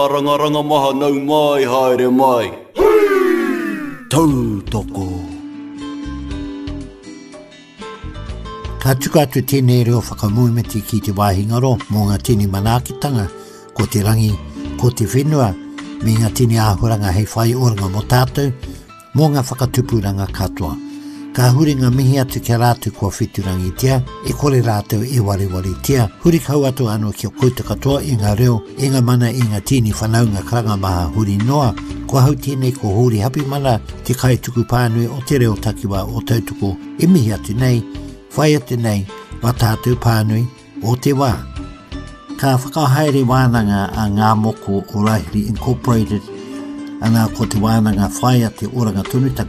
Ranga maha nau mai haere mai. Tau toko. Ka tuku atu tēnei reo whakamuimeti ki te wāhingaro mō ngā tini manakitanga, ko te rangi, ko te whenua, me ngā tini āhuranga hei whai oranga mo tātou, mō ngā whakatupuranga katoa. Ka huri ngā mihi atu kia rātu kua whiturangi tia, e kore rātou e wari tia, huri kau atu anō kia koita katoa i ngā reo, e ngā mana i ngā tini whanaunga karanga maha huri noa, kua hau tēnei ko huri hapi mana te kai tuku pānui o te reo takiwa o tautuko, e mihi atu nei, whai atu nei, wa tātou pānui o te wā. Ka whakahaere wānanga a ngā moko o Rahiri Incorporated, ana ko te wānanga whai ate oranga tunu